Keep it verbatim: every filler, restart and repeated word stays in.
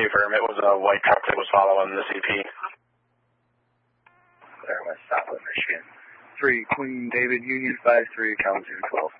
confirm, it was a white truck that was following the C P. There, West Southwood, Michigan. three, Queen David, Union five three, count zero twelve.